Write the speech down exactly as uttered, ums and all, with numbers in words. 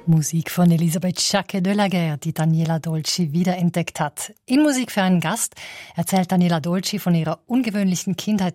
Musik von Elisabeth Jacquet de la Guerre, die Daniela Dolci wiederentdeckt hat. In Musik für einen Gast erzählt Daniela Dolci von ihrer ungewöhnlichen Kindheit